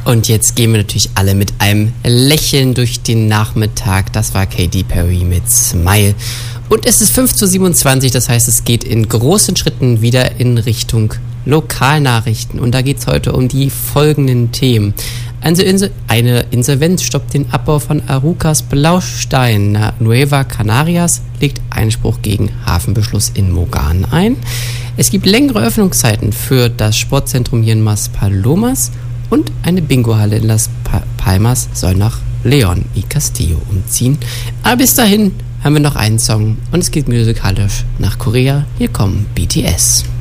Und jetzt gehen wir natürlich alle mit einem Lächeln durch den Nachmittag. Das war Katy Perry mit Smile. Und es ist 5:27, das heißt, es geht in großen Schritten wieder in Richtung Lokalnachrichten. Und da geht es heute um die folgenden Themen. Eine Insolvenz stoppt den Abbau von Arucas Blaustein. Nueva Canarias legt Einspruch gegen Hafenbeschluss in Mogan ein. Es gibt längere Öffnungszeiten für das Sportzentrum hier in Maspalomas. Und eine Bingohalle in Las Palmas soll nach León y Castillo umziehen. Aber bis dahin haben wir noch einen Song und es geht musikalisch nach Korea. Hier kommen BTS.